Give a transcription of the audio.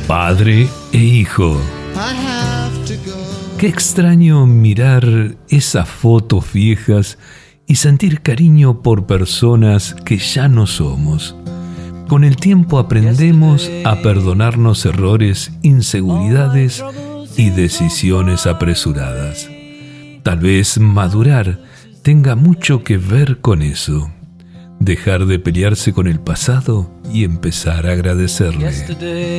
Padre e hijo. Qué extraño mirar esas fotos viejas y sentir cariño por personas que ya no somos. Con el tiempo aprendemos a perdonarnos errores, inseguridades y decisiones apresuradas. Tal vez madurar tenga mucho que ver con eso. Dejar de pelearse con el pasado y empezar a agradecerle.